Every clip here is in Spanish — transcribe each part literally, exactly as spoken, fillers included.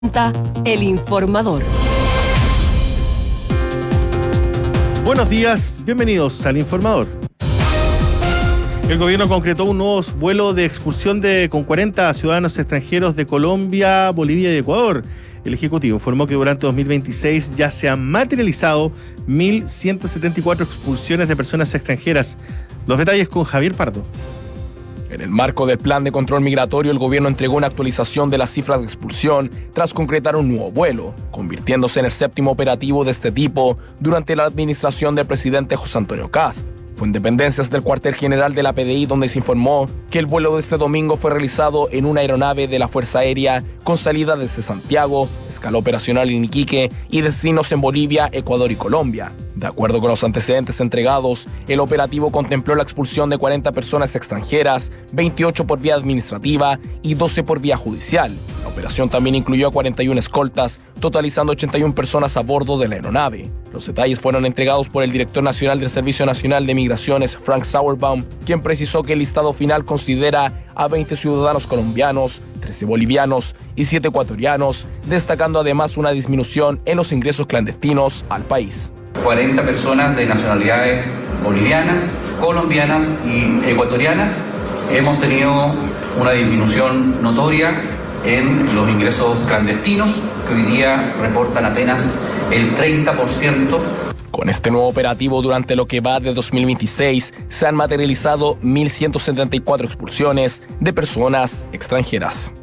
El Informador. Buenos días, bienvenidos al Informador. El gobierno concretó un nuevo vuelo de expulsión de con cuarenta ciudadanos extranjeros de Colombia, Bolivia y Ecuador. El Ejecutivo informó que durante dos mil veintiséis ya se han materializado mil ciento setenta y cuatro expulsiones de personas extranjeras. Los detalles con Javier Pardo. En el marco del plan de control migratorio, el gobierno entregó una actualización de las cifras de expulsión tras concretar un nuevo vuelo, convirtiéndose en el séptimo operativo de este tipo durante la administración del presidente José Antonio Kast. Fue en dependencias del cuartel general de la P D I donde se informó que el vuelo de este domingo fue realizado en una aeronave de la Fuerza Aérea con salida desde Santiago, escala operacional en Iquique y destinos en Bolivia, Ecuador y Colombia. De acuerdo con los antecedentes entregados, el operativo contempló la expulsión de cuarenta personas extranjeras, veintiocho por vía administrativa y doce por vía judicial. La operación también incluyó a cuarenta y una escoltas, totalizando ochenta y una personas a bordo de la aeronave. Los detalles fueron entregados por el director nacional del Servicio Nacional de Migraciones, Frank Sauerbaum, quien precisó que el listado final considera a veinte ciudadanos colombianos, trece bolivianos y siete ecuatorianos, destacando además una disminución en los ingresos clandestinos al país. cuarenta personas de nacionalidades bolivianas, colombianas y ecuatorianas. Hemos tenido una disminución notoria en los ingresos clandestinos, que hoy día reportan apenas el treinta por ciento. Con este nuevo operativo, durante lo que va de dos mil veintiséis, se han materializado mil ciento setenta y cuatro expulsiones de personas extranjeras.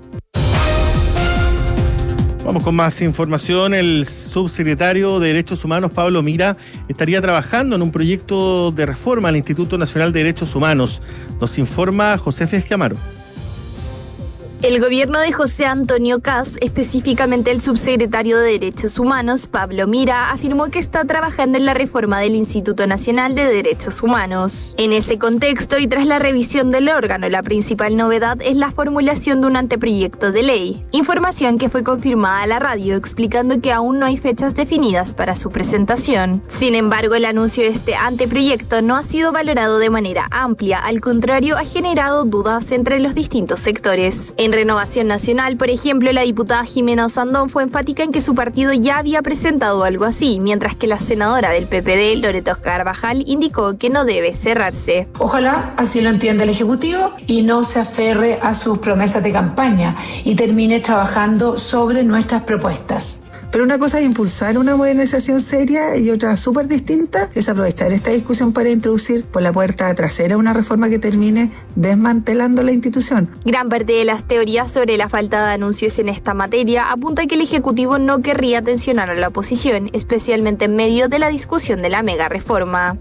Vamos con más información. El subsecretario de Derechos Humanos, Pablo Mira, estaría trabajando en un proyecto de reforma al Instituto Nacional de Derechos Humanos. Nos informa José Escamaro. El gobierno de José Antonio Kast, específicamente el subsecretario de Derechos Humanos, Pablo Mira, afirmó que está trabajando en la reforma del Instituto Nacional de Derechos Humanos. En ese contexto y tras la revisión del órgano, la principal novedad es la formulación de un anteproyecto de ley, información que fue confirmada a la radio explicando que aún no hay fechas definidas para su presentación. Sin embargo, el anuncio de este anteproyecto no ha sido valorado de manera amplia, al contrario, ha generado dudas entre los distintos sectores. En Renovación Nacional, por ejemplo, la diputada Jimena Osandón fue enfática en que su partido ya había presentado algo así, mientras que la senadora del P P D, Loreto Carvajal, indicó que no debe cerrarse. Ojalá así lo entienda el Ejecutivo y no se aferre a sus promesas de campaña y termine trabajando sobre nuestras propuestas. Pero una cosa es impulsar una modernización seria y otra súper distinta es aprovechar esta discusión para introducir por la puerta trasera una reforma que termine desmantelando la institución. Gran parte de las teorías sobre la falta de anuncios en esta materia apunta a que el Ejecutivo no querría tensionar a la oposición, especialmente en medio de la discusión de la mega reforma.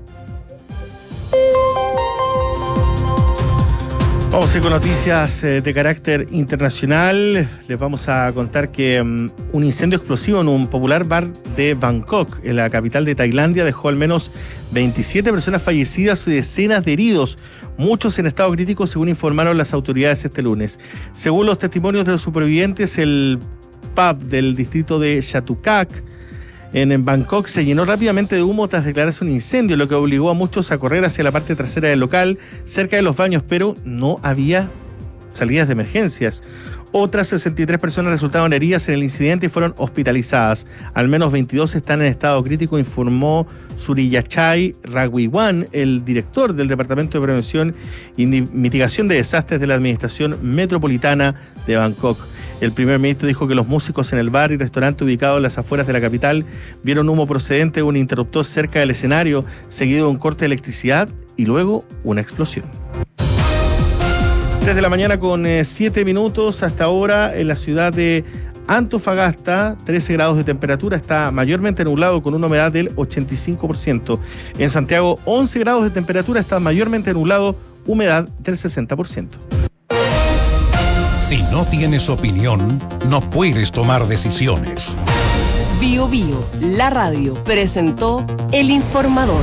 Vamos a ir con noticias de carácter internacional. Les vamos a contar que um, un incendio explosivo en un popular bar de Bangkok, en la capital de Tailandia, dejó al menos veintisiete personas fallecidas y decenas de heridos, muchos en estado crítico, según informaron las autoridades este lunes. Según los testimonios de los supervivientes, el pub del distrito de Chatukak en Bangkok se llenó rápidamente de humo tras declararse un incendio, lo que obligó a muchos a correr hacia la parte trasera del local, cerca de los baños, pero no había salidas de emergencias. Otras sesenta y tres personas resultaron heridas en el incidente y fueron hospitalizadas. Al menos veintidós están en estado crítico, informó Suriyachai Raghuiwan, el director del Departamento de Prevención y Mitigación de Desastres de la Administración Metropolitana de Bangkok. El primer ministro dijo que los músicos en el bar y restaurante ubicado en las afueras de la capital vieron humo procedente de un interruptor cerca del escenario, seguido de un corte de electricidad y luego una explosión. tres de la mañana con siete minutos. Hasta ahora en la ciudad de Antofagasta, trece grados de temperatura, está mayormente nublado con una humedad del ochenta y cinco por ciento. En Santiago, once grados de temperatura, está mayormente nublado, humedad del sesenta por ciento. Si no tienes opinión, no puedes tomar decisiones. Bio Bio, la radio, presentó El Informador.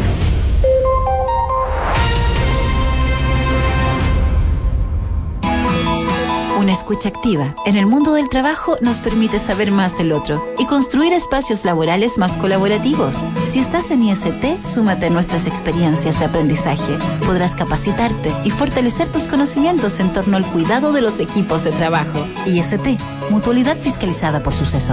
Una escuela escucha activa en el mundo del trabajo nos permite saber más del otro y construir espacios laborales más colaborativos. Si estás en I S T, súmate a nuestras experiencias de aprendizaje. Podrás capacitarte y fortalecer tus conocimientos en torno al cuidado de los equipos de trabajo. I S T, mutualidad fiscalizada por Suceso.